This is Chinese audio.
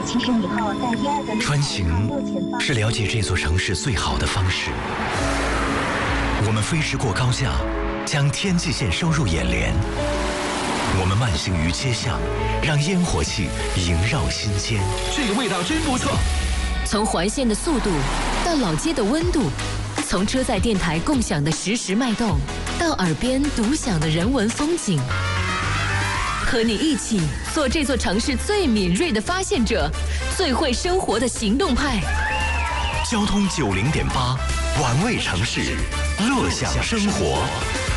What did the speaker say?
起身以后在第二个穿行是了解这座城市最好的方式。我们飞驰过高架，将天际线收入眼帘。我们慢行于街巷，让烟火气萦绕心间。 这个味道真不错。 从环线的速度到老街的温度，从车载电台共享的实时脉动，到耳边独享的人文风景，和你一起做这座城市最敏锐的发现者，最会生活的行动派。 交通90.8，玩味城市，乐享生活。